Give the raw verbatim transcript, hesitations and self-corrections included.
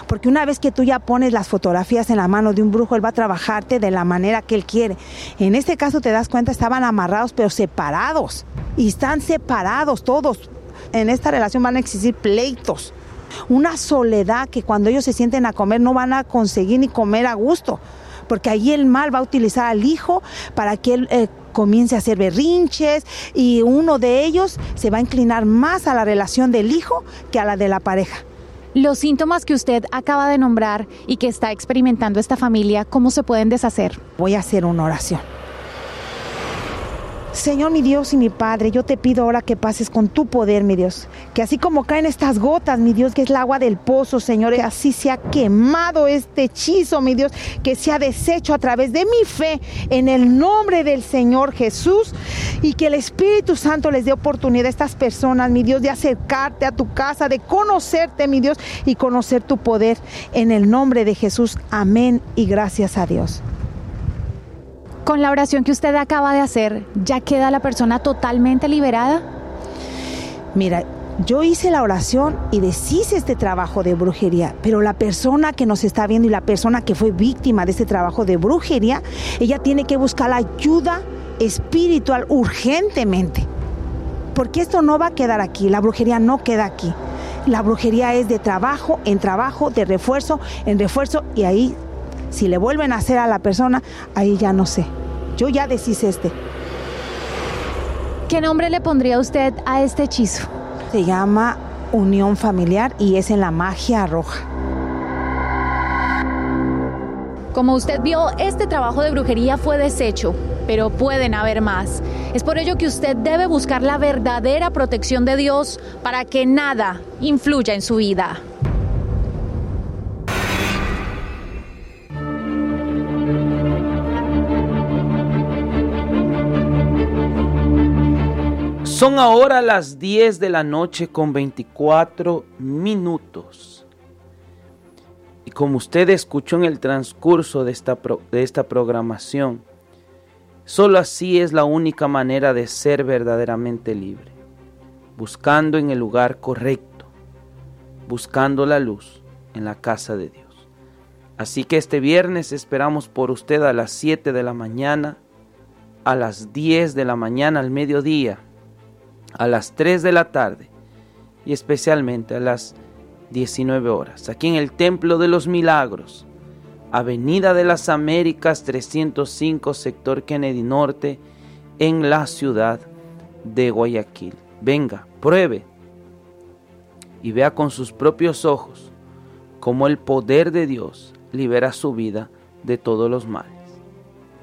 Porque una vez que tú ya pones las fotografías en la mano de un brujo, él va a trabajarte de la manera que él quiere. En este caso te das cuenta, estaban amarrados pero separados. Y están separados todos. En esta relación van a existir pleitos. Una soledad que cuando ellos se sienten a comer no van a conseguir ni comer a gusto. Porque allí el mal va a utilizar al hijo para que él eh, comience a hacer berrinches, y uno de ellos se va a inclinar más a la relación del hijo que a la de la pareja. Los síntomas que usted acaba de nombrar y que está experimentando esta familia, ¿cómo se pueden deshacer? Voy a hacer una oración. Señor, mi Dios y mi Padre, yo te pido ahora que pases con tu poder, mi Dios. Que así como caen estas gotas, mi Dios, que es el agua del pozo, Señor, que así se ha quemado este hechizo, mi Dios, que se ha deshecho a través de mi fe en el nombre del Señor Jesús, y que el Espíritu Santo les dé oportunidad a estas personas, mi Dios, de acercarte a tu casa, de conocerte, mi Dios, y conocer tu poder en el nombre de Jesús. Amén y gracias a Dios. Con la oración que usted acaba de hacer, ¿ya queda la persona totalmente liberada? Mira, yo hice la oración y deshice este trabajo de brujería, pero la persona que nos está viendo y la persona que fue víctima de este trabajo de brujería, ella tiene que buscar la ayuda espiritual urgentemente, porque esto no va a quedar aquí, la brujería no queda aquí. La brujería es de trabajo en trabajo, de refuerzo en refuerzo, y ahí, si le vuelven a hacer a la persona, ahí ya no sé. Yo ya deshice este. ¿Qué nombre le pondría usted a este hechizo? Se llama unión familiar y es en la magia roja. Como usted vio, este trabajo de brujería fue deshecho, pero pueden haber más. Es por ello que usted debe buscar la verdadera protección de Dios para que nada influya en su vida. Son ahora las diez de la noche con veinticuatro minutos. Y como usted escuchó en el transcurso de esta, pro, de esta programación, solo así es la única manera de ser verdaderamente libre. Buscando en el lugar correcto, buscando la luz en la casa de Dios. Así que este viernes esperamos por usted a las siete de la mañana, a las diez de la mañana, al mediodía, a las tres de la tarde y especialmente a las diecinueve horas, aquí en el Templo de los Milagros, Avenida de las Américas trescientos cinco, sector Kennedy Norte, en la ciudad de Guayaquil. Venga, pruebe y vea con sus propios ojos cómo el poder de Dios libera su vida de todos los males.